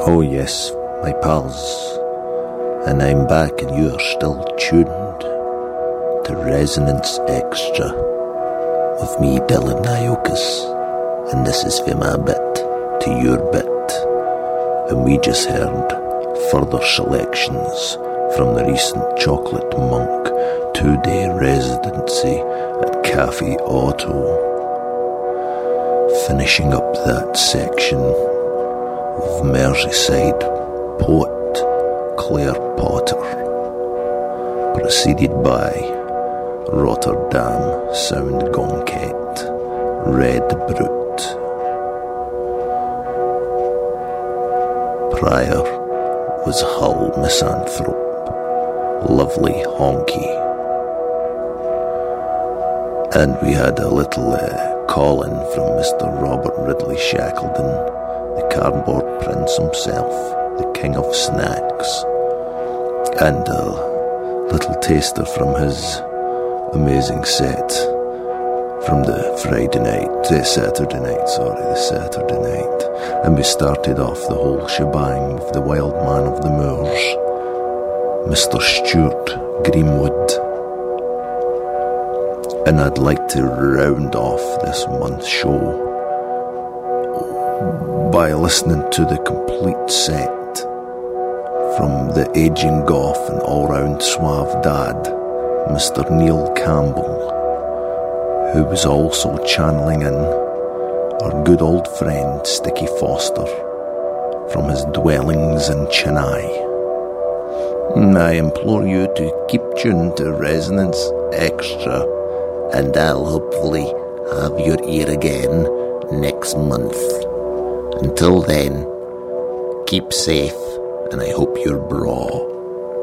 Oh yes, my pals, and I'm back and you're still tuned to Resonance Extra with me, Dylan Iokas, and this is from my bit to your bit, and we just heard further selections from the recent Chocolate Monk 2-day residency at Cafe Otto, finishing up that section of Merseyside poet Claire Potter, preceded by Rotterdam Sound Gonket Red Brute. Prior was Hull Misanthrope, Lovely Honky, and we had a little call-in from Mr. Robert Ridley Shackleton, the cardboard prince himself, the king of snacks, and a little taster from his amazing set from the Saturday night, and we started off the whole shebang with the wild man of the moors, Mr. Stuart Greenwood. And I'd like to round off this month's show by listening to the complete set from the aging goth and all-round suave dad, Mr. Neil Campbell, who was also channeling in our good old friend Sticky Foster from his dwellings in Chennai. I implore you to keep tuned to Resonance Extra, and I'll hopefully have your ear again next month. Until then, keep safe, and I hope you're braw.